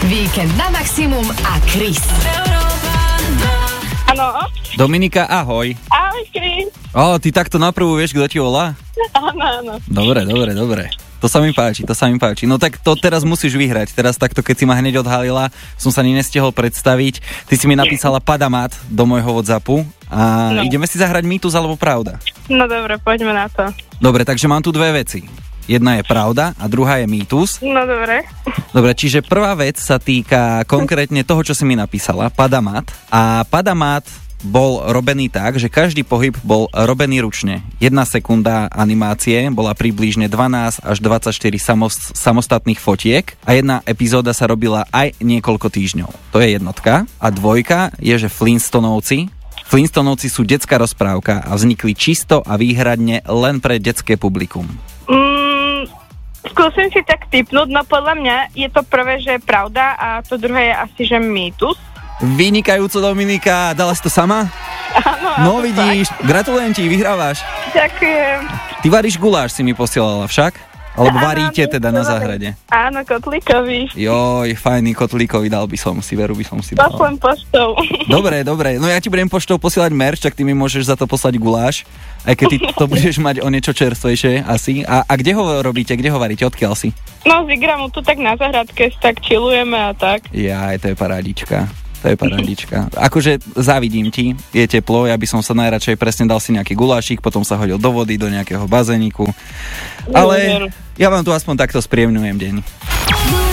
Víkend na maximum a Chris. Áno. Dominika, ahoj. Ahoj, Chris. Ty takto naprvu vieš, kto ti volá? Áno. Dobre. To sa mi páči. No tak to teraz musíš vyhrať. Teraz takto, keď si ma hneď odhalila, som sa nestihol predstaviť. Ty si mi napísala Padamat do môjho WhatsAppu a ideme si zahrať mýtus alebo pravda. No dobre, poďme na to. Dobre, takže mám tu dve veci. Jedna je pravda a druhá je mýtus. No dobre. Dobre, čiže prvá vec sa týka konkrétne toho, čo si mi napísala, Padamat. A Padamat bol robený tak, že každý pohyb bol robený ručne. 1 sekunda animácie bola približne 12 až 24 samostatných fotiek a jedna epizóda sa robila aj niekoľko týždňov. To je jednotka. A dvojka je, že Flintstonovci sú detská rozprávka a vznikli čisto a výhradne len pre detské publikum. Skúsim si tak tipnúť, no podľa mňa je to prvé, že je pravda a to druhé je asi, že mýtus. Vynikajúco, Dominika, dala si to sama? Áno. No vidíš, gratulujem ti, vyhrávaš. Ďakujem. Ty varíš guláš, si mi posielala však? Alebo varíte teda na záhrade? Áno, kotlíkový. Joj, fajný kotlíkový, dal by som si, veru by som si dal. Pošlem poštou. Dobre, no ja ti budem poštou posielať merch, tak ty mi môžeš za to poslať guláš, aj keď ty to budeš mať o niečo čerstvejšie asi. A kde ho robíte, kde ho varíte, odkiaľ si? No z Igramu tu tak na záhradke tak chillujeme a tak. Jaj, to je parádička. Akože závidím ti, je teplo, ja by som sa najradšej presne dal si nejaký gulášik, potom sa hodil do vody, do nejakého bazéniku. Ale ja vám tu aspoň takto spríjemňujem deň.